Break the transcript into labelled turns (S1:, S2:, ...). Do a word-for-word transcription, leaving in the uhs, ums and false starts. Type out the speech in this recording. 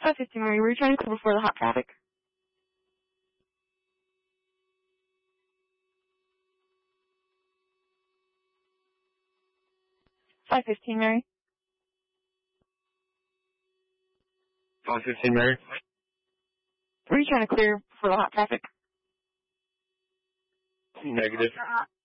S1: five fifteen, Mary, were you trying to clear before the hot traffic? five fifteen, Mary.
S2: five fifteen, Mary.
S1: Were you trying to clear before the hot traffic?
S2: Negative.